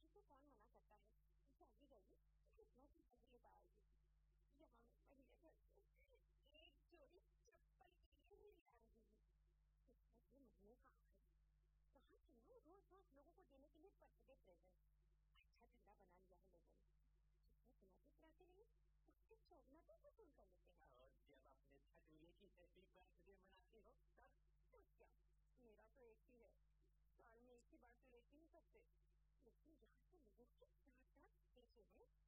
खुशी को कौन मना करता है? जाइए जाइए, इतना सी तकलीफ आएगी। यहाँ मैं महीने भर से एक जोड़ी चप्पल के लिए ही आऊंगी। ये महीने का आखिर कहाँ से ना रोज रोज लोगों को देने के लिए बर्थडे प्रेजेंट। अच्छा ठंडा बना लिया है लोगों ने। जितने पिलाते पिलाते नहीं उससे चौगुना तो वसूल कर लेते हैं। और जब अपने छठवीं की हैप्पी बर्थडे मनाती हो तब तो क्या, मेरा तो एक ही है, साल में एक ही बार तो लेती नहीं सकते। लेकिन यहाँ से लोगों के साथ साथ देखे हैं